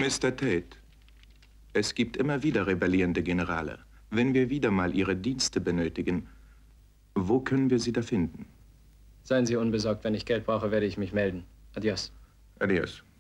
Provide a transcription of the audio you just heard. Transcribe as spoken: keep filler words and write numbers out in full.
Mister Tate, es gibt immer wieder rebellierende Generale. Wenn wir wieder mal Ihre Dienste benötigen, wo können wir Sie da finden? Seien Sie unbesorgt, wenn ich Geld brauche, werde ich mich melden. Adios. Adios.